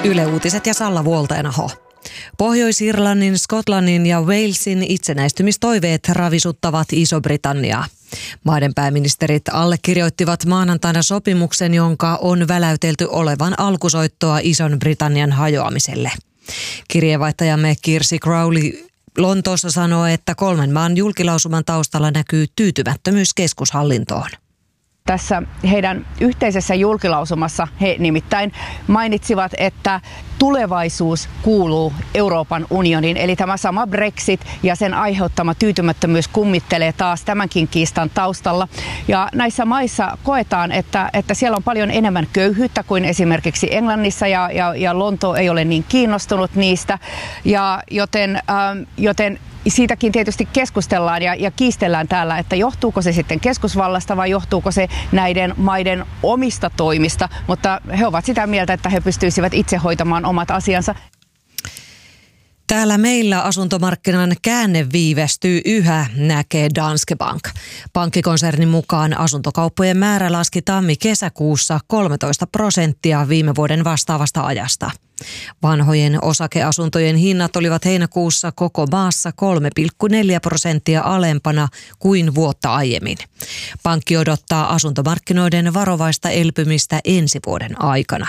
Yle Uutiset ja Salla Vuoltenaho. Pohjois-Irlannin, Skotlannin ja Walesin itsenäistymistoiveet ravisuttavat Iso-Britanniaa. Maiden pääministerit allekirjoittivat maanantaina sopimuksen, jonka on väläytelty olevan alkusoittoa Ison-Britannian hajoamiselle. Kirjeenvaihtajamme Kirsi Crowley Lontoossa sanoo, että 3 maan julkilausuman taustalla näkyy tyytymättömyys keskushallintoon. Tässä heidän yhteisessä julkilausumassa he nimittäin mainitsivat, että tulevaisuus kuuluu Euroopan unioniin. Eli tämä sama Brexit ja sen aiheuttama tyytymättömyys kummittelee taas tämänkin kiistan taustalla. Ja näissä maissa koetaan, että siellä on paljon enemmän köyhyyttä kuin esimerkiksi Englannissa ja Lontoo ei ole niin kiinnostunut niistä. Ja joten siitäkin tietysti keskustellaan ja kiistellään täällä, että johtuuko se sitten keskusvallasta vai johtuuko se näiden maiden omista toimista, mutta he ovat sitä mieltä, että he pystyisivät itse hoitamaan omat asiansa. Täällä meillä asuntomarkkinan käänne viivästyy yhä, näkee Danske Bank. Pankkikonsernin mukaan asuntokauppojen määrä laski tammi-kesäkuussa 13% viime vuoden vastaavasta ajasta. Vanhojen osakeasuntojen hinnat olivat heinäkuussa koko maassa 3,4% alempana kuin vuotta aiemmin. Pankki odottaa asuntomarkkinoiden varovaista elpymistä ensi vuoden aikana.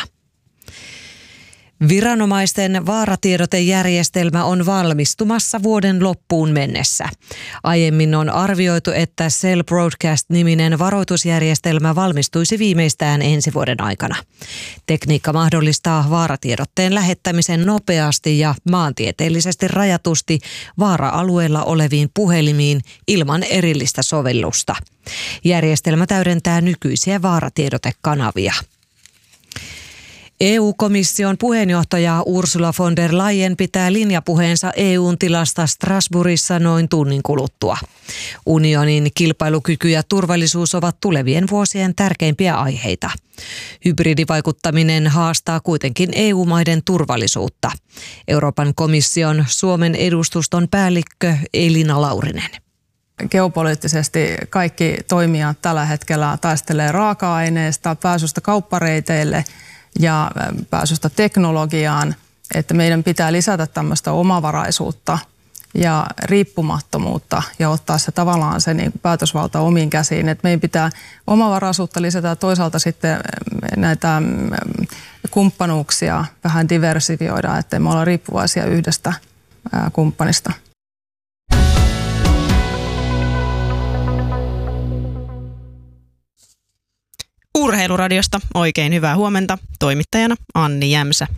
Viranomaisten vaaratiedotejärjestelmä on valmistumassa vuoden loppuun mennessä. Aiemmin on arvioitu, että Cell Broadcast-niminen varoitusjärjestelmä valmistuisi viimeistään ensi vuoden aikana. Tekniikka mahdollistaa vaaratiedotteen lähettämisen nopeasti ja maantieteellisesti rajatusti vaara-alueella oleviin puhelimiin ilman erillistä sovellusta. Järjestelmä täydentää nykyisiä vaaratiedotekanavia. EU-komission puheenjohtaja Ursula von der Leyen pitää linjapuheensa EU:n tilasta Strasbourgissa noin tunnin kuluttua. Unionin kilpailukyky ja turvallisuus ovat tulevien vuosien tärkeimpiä aiheita. Hybridivaikuttaminen haastaa kuitenkin EU-maiden turvallisuutta. Euroopan komission Suomen edustuston päällikkö Elina Laurinen. Geopoliittisesti kaikki toimijat tällä hetkellä taistelee raaka-aineesta, pääsystä kauppareiteille ja pääsystä teknologiaan, että meidän pitää lisätä tämmöistä omavaraisuutta ja riippumattomuutta ja ottaa se tavallaan se niin päätösvalta omiin käsiin. Että meidän pitää omavaraisuutta lisätä ja toisaalta sitten näitä kumppanuuksia vähän diversifioida, ettei me olla riippuvaisia yhdestä kumppanista. Urheiluradiosta oikein hyvää huomenta. Toimittajana Anni Jämsä.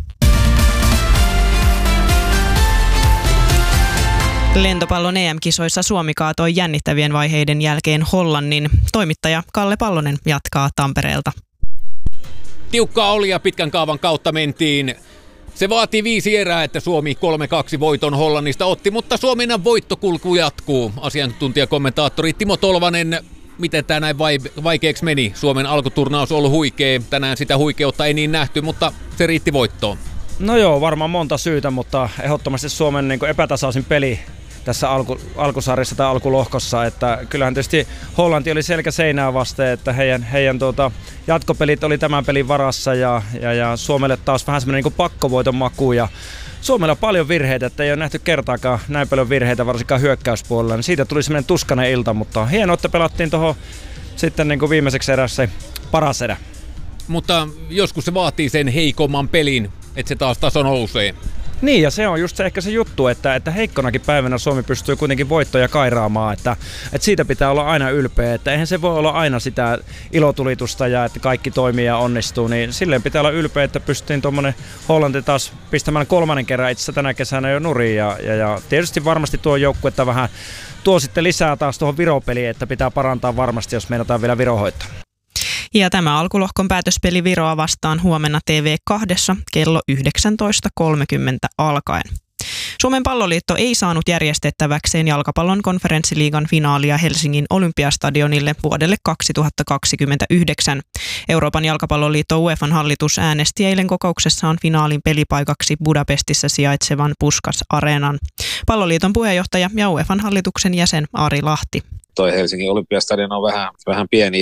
Lentopallon EM-kisoissa Suomi kaatoi jännittävien vaiheiden jälkeen Hollannin. Toimittaja Kalle Pallonen jatkaa Tampereelta. Tiukkaa oli ja pitkän kaavan kautta mentiin. Se vaatii 5 erää, että Suomi 3-2 voiton Hollannista otti, mutta Suomen voittokulku jatkuu. Asiantuntijakommentaattori Timo Tolvanen, miten tämä näin vaikeaksi meni? Suomen alkuturnaus on ollut huikea. Tänään sitä huikeutta ei niin nähty, mutta se riitti voittoon. No joo, varmaan monta syytä, mutta ehdottomasti Suomen epätasaisin peli tässä alkusarjassa tai alkulohkossa. Että kyllähän tietysti Hollanti oli selkä seinää vasten, että heidän jatkopelit oli tämän pelin varassa ja Suomelle taas vähän semmoinen pakkovoiton maku. Ja Suomella on paljon virheitä, että ei ole nähty kertaakaan näin paljon virheitä, varsinkaan hyökkäyspuolella. Niin siitä tuli semmoinen tuskainen ilta, mutta hienoa, että pelattiin tuohon sitten viimeiseksi erässä paras erä. Mutta joskus se vaatii sen heikomman pelin, että se taas taso nousee. Niin, ja se on just ehkä se juttu, että heikkonakin päivänä Suomi pystyy kuitenkin voittoja kairaamaan, että siitä pitää olla aina ylpeä, että eihän se voi olla aina sitä ilotulitusta ja että kaikki toimii ja onnistuu, niin silleen pitää olla ylpeä, että pystyttiin tuommoinen Hollanti taas pistämään 3. kerran itse tänä kesänä jo nurin ja tietysti varmasti tuo joukkue vähän tuo sitten lisää taas tuohon Viro-peliin, että pitää parantaa varmasti, jos meinataan vielä Viro hoitaa. Ja tämä alkulohkon päätöspeli Viroa vastaan huomenna TV2 kello 19.30 alkaen. Suomen palloliitto ei saanut järjestettäväkseen jalkapallon konferenssiliigan finaalia Helsingin Olympiastadionille vuodelle 2029. Euroopan jalkapalloliitto UEFAn hallitus äänesti eilen kokouksessaan finaalin pelipaikaksi Budapestissa sijaitsevan Puskás-areenan. Palloliiton puheenjohtaja ja UEFAn hallituksen jäsen Ari Lahti. Toi Helsingin Olympiastadion on vähän pieni ja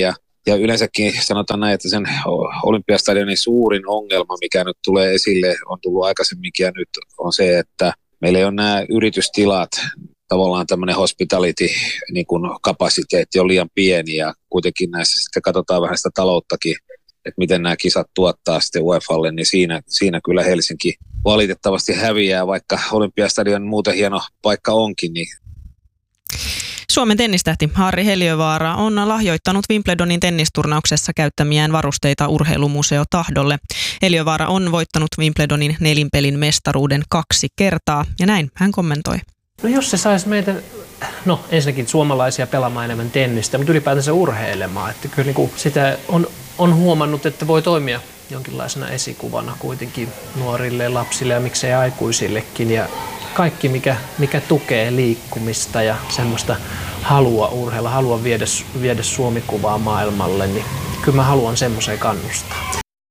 Ja yleensäkin sanotaan näin, että sen Olympiastadionin suurin ongelma, mikä nyt tulee esille, on tullut aikaisemminkin ja nyt on se, että meillä ei ole nämä yritystilat, tavallaan tämmöinen hospitality niin kuin kapasiteetti on liian pieni ja kuitenkin näissä sitten katsotaan vähän sitä talouttakin, että miten nämä kisat tuottaa sitten UEFalle, niin siinä kyllä Helsinki valitettavasti häviää, vaikka Olympiastadion muuten hieno paikka onkin. Niin. Suomen tennistähti Harri Heliövaara on lahjoittanut Wimbledonin tennisturnauksessa käyttämiään varusteita urheilumuseo Tahdolle. Heliövaara on voittanut Wimbledonin nelinpelin mestaruuden 2 kertaa ja näin hän kommentoi. No jos se saisi meitä, ensinnäkin suomalaisia pelaamaan enemmän tennistä, mutta ylipäätänsä urheilemaan. Että kyllä niin sitä on huomannut, että voi toimia jonkinlaisena esikuvana kuitenkin nuorille, lapsille ja miksei aikuisillekin. Ja kaikki, mikä tukee liikkumista ja semmoista halua urheilla, halua viedä Suomi-kuvaa maailmalle, niin kyllä mä haluan semmoiseen kannustaa.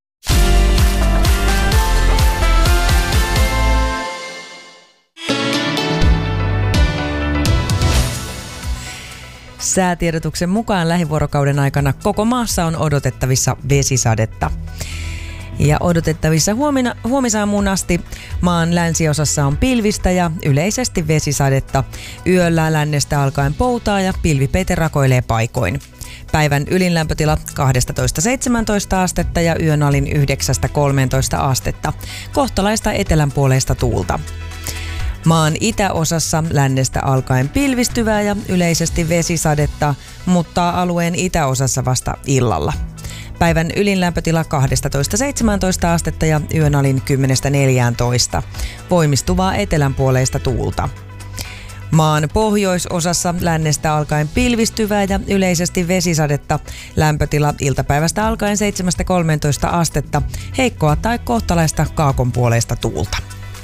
Säätiedotuksen mukaan lähivuorokauden aikana koko maassa on odotettavissa vesisadetta. Ja odotettavissa huomisaamuun asti maan länsiosassa on pilvistä ja yleisesti vesisadetta. Yöllä lännestä alkaen poutaa ja pilvipeite rakoilee paikoin. Päivän ylinlämpötila 12-17 astetta ja yön alin 9-13 astetta. Kohtalaista etelänpuoleista tuulta. Maan itäosassa lännestä alkaen pilvistyvää ja yleisesti vesisadetta, mutta alueen itäosassa vasta illalla. Päivän ylinlämpötila 12-17 astetta ja yön alin 10-14. Voimistuvaa etelänpuoleista tuulta. Maan pohjoisosassa lännestä alkaen pilvistyvää ja yleisesti vesisadetta. Lämpötila iltapäivästä alkaen 7-13 astetta. Heikkoa tai kohtalaista kaakonpuoleista tuulta.